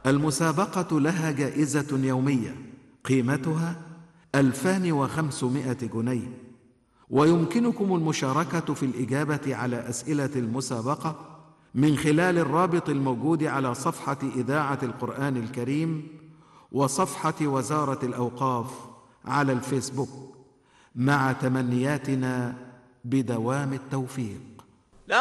المسابقة لها جائزة يومية قيمتها 2500 جنيه، ويمكنكم المشاركة في الإجابة على أسئلة المسابقة من خلال الرابط الموجود على صفحة إذاعة القرآن الكريم وصفحة وزارة الأوقاف على الفيسبوك، مع تمنياتنا بدوام التوفيق.